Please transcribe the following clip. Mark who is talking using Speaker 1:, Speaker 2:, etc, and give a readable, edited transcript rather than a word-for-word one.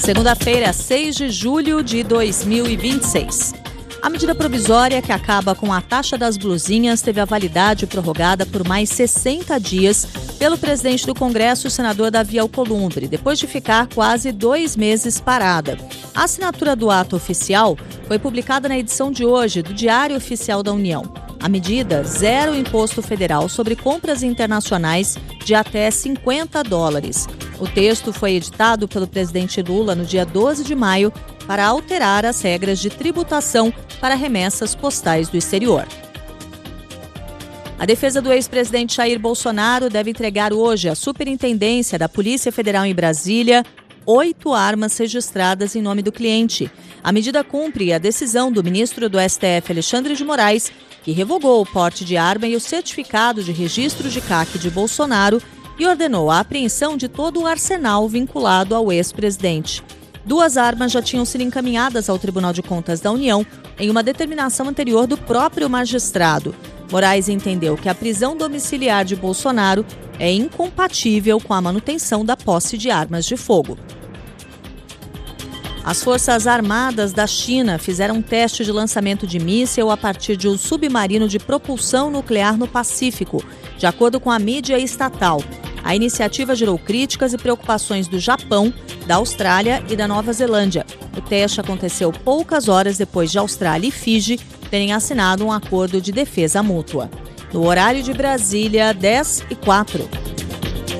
Speaker 1: Segunda-feira, 6 de julho de 2026. A medida provisória que acaba com a taxa das blusinhas teve a validade prorrogada por mais 60 dias pelo presidente do Congresso, o senador Davi Alcolumbre, depois de ficar quase 2 meses parada. A assinatura do ato oficial foi publicada na edição de hoje do Diário Oficial da União. A medida zera o imposto federal sobre compras internacionais de até $50. O texto foi editado pelo presidente Lula no dia 12 de maio para alterar as regras de tributação para remessas postais do exterior. A defesa do ex-presidente Jair Bolsonaro deve entregar hoje à Superintendência da Polícia Federal em Brasília 8 armas registradas em nome do cliente. A medida cumpre a decisão do ministro do STF, Alexandre de Moraes, que revogou o porte de arma e o certificado de registro de CAC de Bolsonaro e ordenou a apreensão de todo o arsenal vinculado ao ex-presidente. 2 armas já tinham sido encaminhadas ao Tribunal de Contas da União em uma determinação anterior do próprio magistrado. Moraes entendeu que a prisão domiciliar de Bolsonaro é incompatível com a manutenção da posse de armas de fogo. As Forças Armadas da China fizeram um teste de lançamento de míssil a partir de um submarino de propulsão nuclear no Pacífico, de acordo com a mídia estatal. A iniciativa gerou críticas e preocupações do Japão, da Austrália e da Nova Zelândia. O teste aconteceu poucas horas depois de Austrália e Fiji terem assinado um acordo de defesa mútua. No horário de Brasília, 10h04.